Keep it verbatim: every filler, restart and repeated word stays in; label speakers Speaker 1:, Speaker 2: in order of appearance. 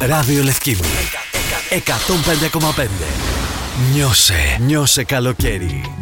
Speaker 1: Ράδιο Λευκήμη εκατόν πέντε κόμμα πέντε. Νιώσε, νιώσε καλοκαίρι.